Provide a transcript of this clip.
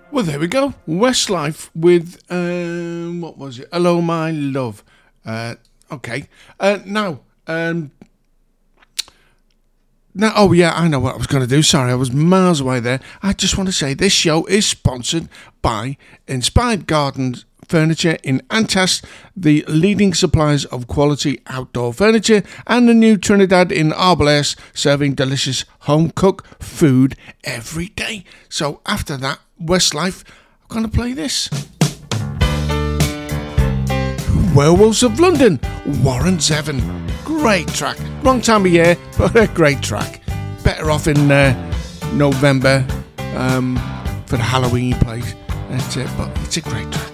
Well, there we go. Westlife with, what was it? Hello, My Love. Okay. Now, oh yeah, I know what I was going to do. Sorry, I was miles away there. I just want to say this show is sponsored by Inspired Gardens Furniture in Antas, the leading suppliers of quality outdoor furniture, and the new Trinidad in Arboles, serving delicious home-cooked food every day. So after that, Westlife, I'm going to play this. Werewolves of London, Warren Zevon. Great track. Wrong time of year, but a great track. Better off in November for the Halloween place. That's it, but it's a great track.